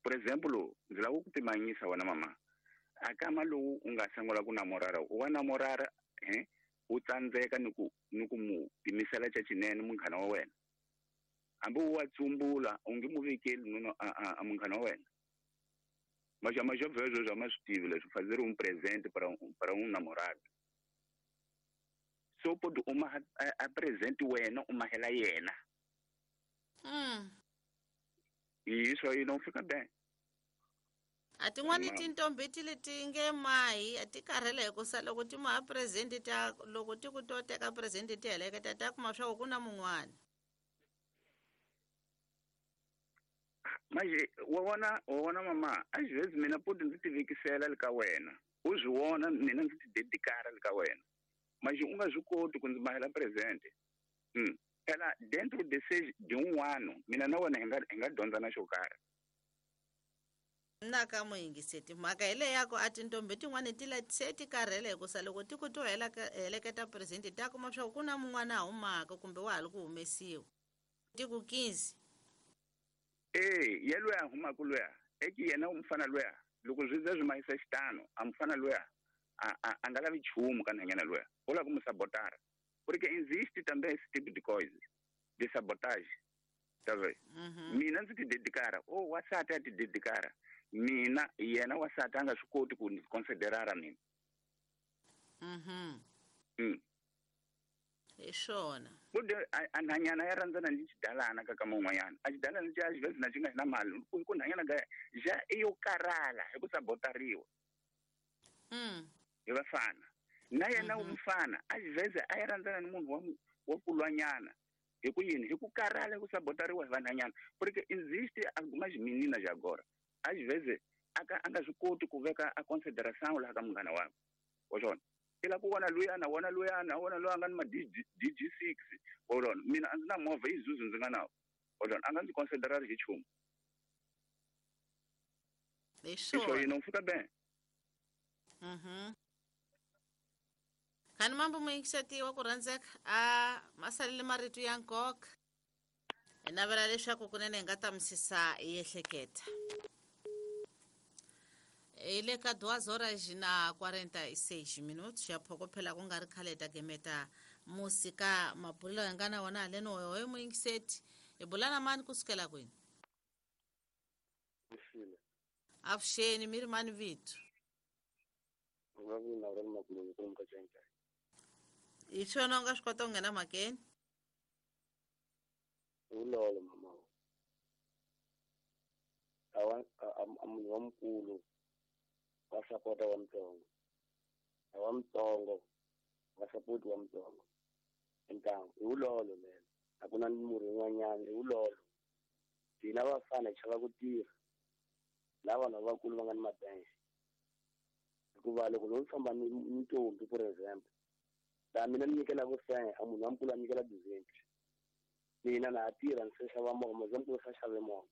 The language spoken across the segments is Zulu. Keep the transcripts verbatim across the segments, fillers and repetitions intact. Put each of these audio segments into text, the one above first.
por exemplo ndzi lava ku timanyisa wena mama akama lowu u nga sungula ku namorara wa namorara eh u tsandzeka ni ku ni ku mu timisela chacinene munghana wa wena hambi wa tsumbula u nge mu vekeli no a munghana wa wena mas já mas já vejo já mais tive fazer um presente para um para um namorado so pode uma a presente wena uma hela yena mm e isso aí não fica bem a tin'wani tintombi ti leti nge mahi a ti karhele hi ku sa loko ti ma present ta loko ti ku to teka present ti heleketa ta kuma swa ku na mun'wana mas wona wona mama às vezes mina pode ndzi tivikisela le ka wena u swi wona mina ndzi ti dedicara le ka wena mas u nga swi koti ku ndzi mahela presente mm ela dentro de se de um ano mina na wena hi nga hi nga dyondza na xo karhi na ka moyingiseti mhaka hi leyi yako a tintombi tin'wani ti la se ti karhele hi ku sa loko ti ku to hela heleketa present ta kuma swa ku na mun'wana a humaka kumbe wa ha li ku humesiwa ti ku kinzi eh yelwe huma ku lweya eki yena umfana lweya loko zwi ze zwi mahisa xitano amfana lweya a nga lavi chumu kana nyana lweya ola ku musabotara porque existe também esse tipo de coisa de sabotagem tá vendo mina ndzi ti dedicara o wasati a ti dedicara mina yena wasati anga swi koti ku considerara mina mhm mm hi swona bude ananyana ya randzana ni xidalana ka ka mun'wanyana a xidalana xi a xi vezi na xi nga hi na mali ku nanyana ga ja iyo karala hi ku sabotariwa mm hi vafana na yena umfana a xi vezi a yi randzana ni munhu wa wa kulwanyana hi ku yini hi ku karala ku sabotariwa hi vanhanyana porque existe algumas meninas agora às vezes aka anga swi koti ku veka a consideração la ka munghana wako wona ila ku vona luyana wona luyana wona loyi a nga ni ma D G six wona mina a ndzi na movha yi zuzu ndzi nga nawo wona a nga ndzi considerari hi chumu leswo yi non fika bene mhm khani mambo moyingiseti wa ku rhandzeka a masalele marito ya nkoka hi navela leswaku kunene hi nga tamisisa hi ehleketa ile ka duas horas na quarenta e seis minutos ya phokopela ku nga ri khale ta gemeta musika mabulelo ya nga na wona leno hoyo moyingiseti hi bulana mani kusukela kwini Mshile. avuxeni mi ri mani vitu Nga vina ri makulungu ku mka cenca. hi swona u nga swi kota ku nghena makeni Ulolo mama. Awan am wa mkulu wa sapota wa mtongo. Wa mtongo wa sapoti wa mtongo. Entang ulolo lelo. Akuna muri n'wanyana ulolo. Dina vafana chava ku tirha. Lava na vakulu va nga ni mabenzi. Hikuva loko lo famba ni ntombi for example. Da mina ni nyikela ku senya a munhu wa mkulu a nyikela dizenti. Mina na tirha ni se xava movha mazambu sa xave movha.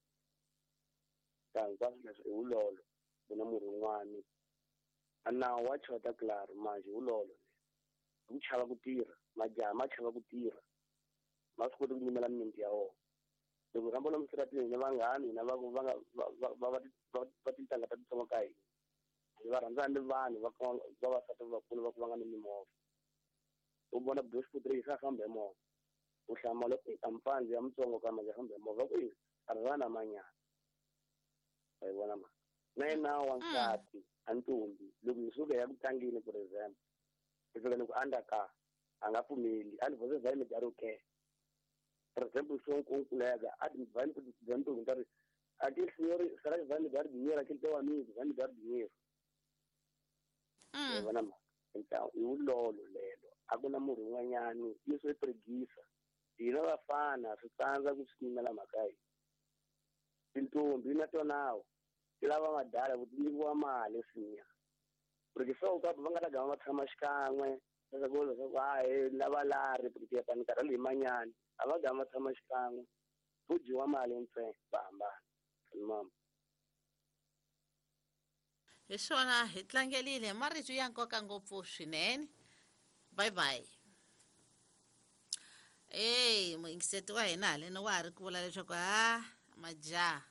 Tani kwa leswi i ulolo kuna muri un'wana a nawu wa chota claro manje ulolo ku chava ku tirha majaha ma chava ku tirha ma swi koti ku yimela mimiti ya wona loko ramba lomu siratini ni vanghani na va va va va va tintangha ta titsongo ka hina va rhandzana ni vanhu va vavasati vakulu va ku va nga ni mimovha u vona bushputri sa famba hi movha u hlamala ampfanzi ya mutsongo ka manje famba hi movha ku yi a rhana manyana ai vona ma na yena wansati antombi loko yi suka ya ku tlangeni for example ifika ni ku andaka a nga pfumeli a ni vose va mi jaro ke for example so konkulega a ti va ni ku dento ngari a ti signori sarà va ni dar dinero che te wa mi va ni dar dinero ai vona ma então i ulolo lelo a ku na muri n'wanyani yi so pregisa hina vafana swi tsandza ku swimela makai tintombi na tonawo ti lava madala ku nyikiwa mali siya porque so ka va nga ta gama va tshama xikan'we leswaku leswaku hayi lava lari porque ya pani karhi leyi manyani a va gama va tshama xikan'we ku dyiwa mali ntsena va hambana mama hi swona hi tlangelile marito ya nkoka ngopfu swinene bye bye Hey, moyingiseti wa hina haleni wa ha ri ku vula leswaku ha majaha